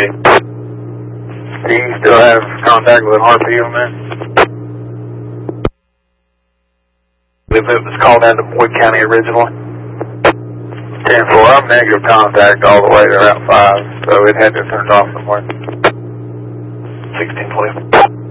Do you still have contact with RP on that? If it was called into Boyd County originally? 10-4, I'm negative contact all the way to Route 5, so it had to turn off somewhere. 1620.